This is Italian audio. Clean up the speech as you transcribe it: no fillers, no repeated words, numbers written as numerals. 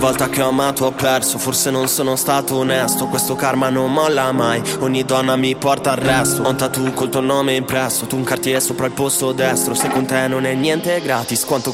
Volta che ho amato ho perso, forse non sono stato onesto. Questo karma non molla mai, ogni donna mi porta al resto. Ho un tattoo col tuo nome impresso, tu un Cartier sopra il posto destro. Se con te non è niente gratis, quanto